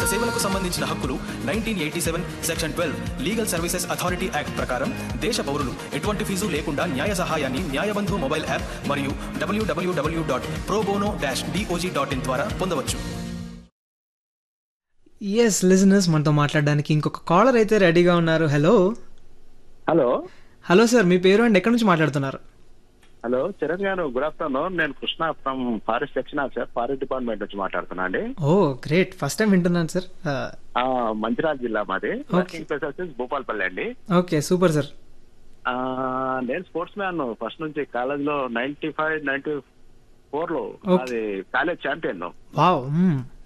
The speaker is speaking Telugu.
సేవలకు సంబంధించిన హక్కులు 1987 section 12 legal services authority act ప్రకారం దేశ పౌరులు ఎటువంటి ఫీజు లేకుండా న్యాయ సహాయాన్ని న్యాయబంధు మొబైల్ యాప్ మరియు www.probono-dog.in ద్వారా పొందవచ్చు. ఎస్ లిజనర్స్, మనతో మాట్లాడడానికి ఇంకొక కాలర్ అయితే రెడీగా ఉన్నారు. హలో హలో హలో సార్, మీ పేరు అండ్ ఎక్కడి నుంచి మాట్లాడుతున్నారు? హలో చరణ్ గారు, గుడ్ ఆఫ్టర్నూన్. నేను Krishna from forest section officer, forest department నుంచి మాట్లాడుతున్నా అండి. ఓ గ్రేట్, ఫస్ట్ టైం వింటున్నాను సార్. మంచిర్యాల జిల్లా మాది. వర్కింగ్ ప్లేస్ వచ్చేసి భూపాలపల్లి అండి. Okay super sir. నేను స్పోర్ట్స్ మ్యాన్ ఫస్ట్ నుంచి. కాలేజ్ లో 95, 94 లో అది కాలేజ్ ఛాంపియన్. వావ్.